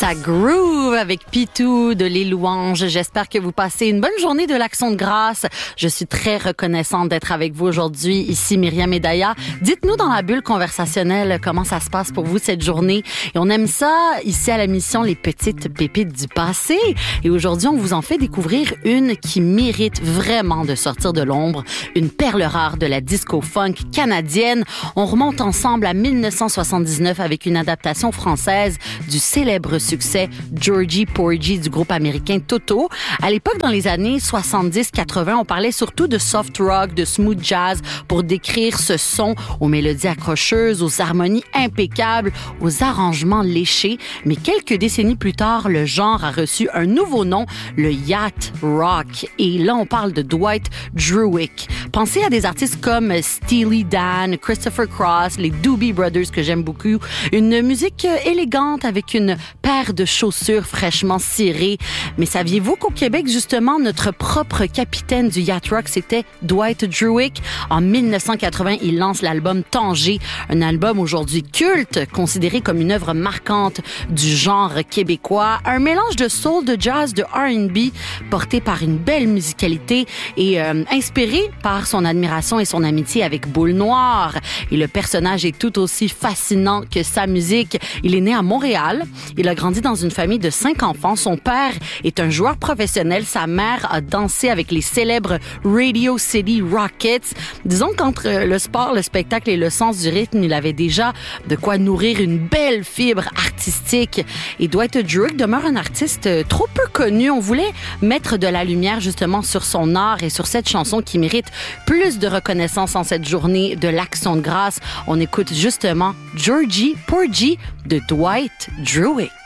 Ça groove avec Pitou de Les Louanges. J'espère que vous passez une bonne journée de l'Action de grâce. Je suis très reconnaissante d'être avec vous aujourd'hui. Ici Myriam et Daya. Dites-nous dans la bulle conversationnelle comment ça se passe pour vous cette journée. Et on aime ça ici à la mission Les Petites Pépites du passé. Et aujourd'hui, on vous en fait découvrir une qui mérite vraiment de sortir de l'ombre. Une perle rare de la disco-funk canadienne. On remonte ensemble à 1979 avec une adaptation française du célèbre succès Georgie Porgy du groupe américain Toto. À l'époque, dans les années 70-80, on parlait surtout de soft rock, de smooth jazz pour décrire ce son aux mélodies accrocheuses, aux harmonies impeccables, aux arrangements léchés. Mais quelques décennies plus tard, le genre a reçu un nouveau nom, le yacht rock. Et là, on parle de Dwight Druick. Pensez à des artistes comme Steely Dan, Christopher Cross, les Doobie Brothers que j'aime beaucoup. Une musique élégante avec une paire de chaussures fraîchement cirées. Mais saviez-vous qu'au Québec, justement, notre propre capitaine du yacht rock, c'était Dwight Druick? En 1980, il lance l'album Tanger, un album aujourd'hui culte, considéré comme une œuvre marquante du genre québécois. Un mélange de soul, de jazz, de R&B, porté par une belle musicalité et inspiré par son admiration et son amitié avec Boule Noire. Et le personnage est tout aussi fascinant que sa musique. Il est né à Montréal. Il a grandi dans une famille de 5 enfants. Son père est un joueur professionnel. Sa mère a dansé avec les célèbres Radio City Rockets. Disons qu'entre le sport, le spectacle et le sens du rythme, il avait déjà de quoi nourrir une belle fibre artistique. Et Dwight Druick demeure un artiste trop peu connu. On voulait mettre de la lumière justement sur son art et sur cette chanson qui mérite plus de reconnaissance en cette journée de l'Action de grâce. On écoute justement Georgie Porgy de Dwight Druick.